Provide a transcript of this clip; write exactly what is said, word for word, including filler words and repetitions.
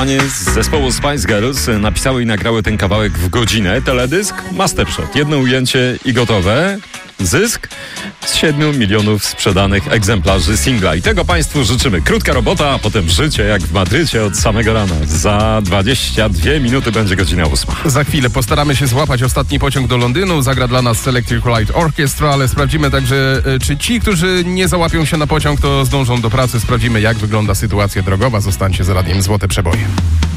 panie z zespołu Spice Girls napisały i nagrały ten kawałek w godzinę. Teledysk, mastershot. Jedno ujęcie i gotowe. Zysk z siedmiu milionów sprzedanych egzemplarzy singla. I tego państwu życzymy. Krótka robota, a potem życie jak w Madrycie od samego rana. Za dwadzieścia dwie minuty będzie godzina ósma. Za chwilę postaramy się złapać ostatni pociąg do Londynu. Zagra dla nas Electric Light Orchestra, ale sprawdzimy także, czy ci, którzy nie załapią się na pociąg, to zdążą do pracy. Sprawdzimy, jak wygląda sytuacja drogowa. Zostańcie z radiem Złote Przeboje.